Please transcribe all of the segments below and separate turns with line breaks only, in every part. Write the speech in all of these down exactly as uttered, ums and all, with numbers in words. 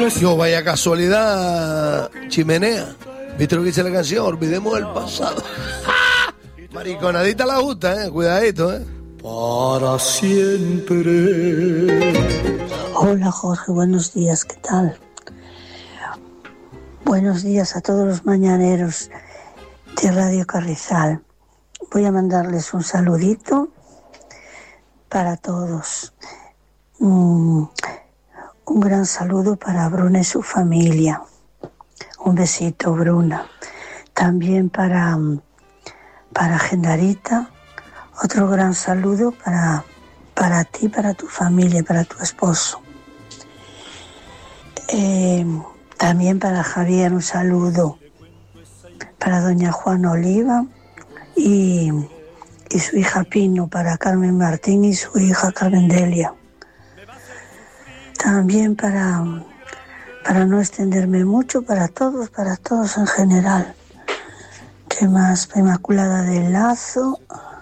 Yo, vaya casualidad, chimenea. ¿Viste lo que dice la canción? Olvidemos el pasado. Mariconadita la justa, eh. Cuidadito, eh.
Para siempre.
Hola Jorge, buenos días, ¿qué tal? Buenos días a todos los mañaneros de Radio Carrizal. Voy a mandarles un saludito para todos. Mm, un gran saludo para Bruna y su familia. Un besito, Bruna. También para, para Gendarita. Otro gran saludo para, para ti, para tu familia, para tu esposo. Eh, también para Javier un saludo. Para doña Juana Oliva y, y su hija Pino, para Carmen Martín y su hija Carmen Delia. También para, para no extenderme mucho, para todos, para todos en general. ¿Qué más? Inmaculada del Lazo.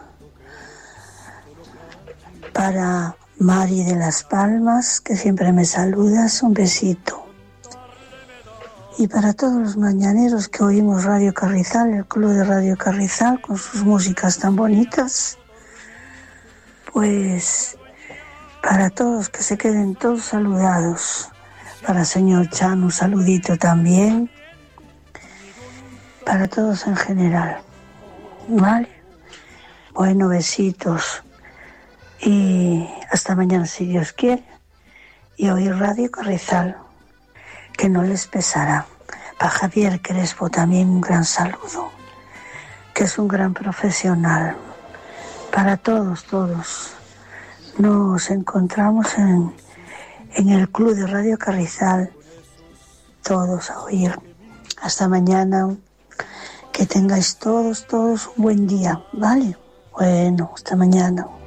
Para Mari de las Palmas, que siempre me saludas, un besito. Y para todos los mañaneros que oímos Radio Carrizal, el Club de Radio Carrizal, con sus músicas tan bonitas, pues para todos que se queden todos saludados. Para señor Chan un saludito también. Para todos en general. ¿Vale? Bueno, besitos. Y hasta mañana si Dios quiere. Y oír Radio Carrizal, que no les pesará. Para Javier Crespo también un gran saludo, que es un gran profesional. Para todos, todos. Nos encontramos en, en el Club de Radio Carrizal, todos a oír. Hasta mañana. Que tengáis todos, todos un buen día, ¿vale? Bueno, hasta mañana.